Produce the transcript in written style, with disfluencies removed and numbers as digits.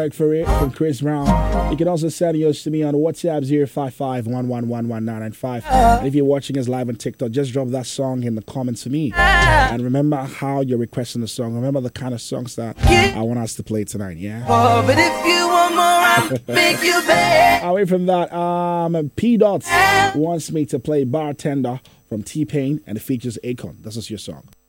For it from Chris Brown. You can also send yours to me on WhatsApp 055-111-1995. And if you're watching us live on TikTok, just drop that song in the comments for me. And remember how you're requesting the song. Remember the kind of songs that I want us to play tonight, yeah? But if you want more, I'll make you bad. Away from that, P Dots wants me to play Bartender from T-Pain and it features Akon. This is your song.